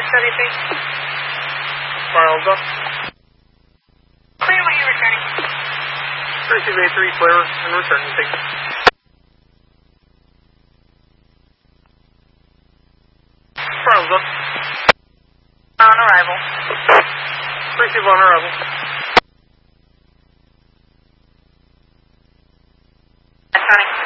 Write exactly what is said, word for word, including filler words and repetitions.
anything? Miles up. Clear, what are you returning? Receive A three, clear, and returning, thank you. Miles up. On arrival. Receive on arrival. Returning.